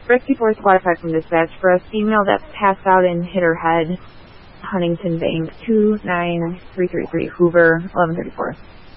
Rescue 4 Squad 5 from dispatch for a female that passed out and hit her head. Huntington Bank, 29333, Hoover, 1134.